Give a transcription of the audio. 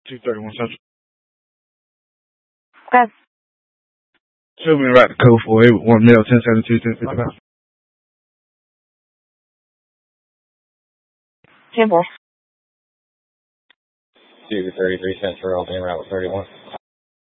231 Central. Okay. Show me right to code 481 male 1072 1055. 10-4. 233 Central, en route 31.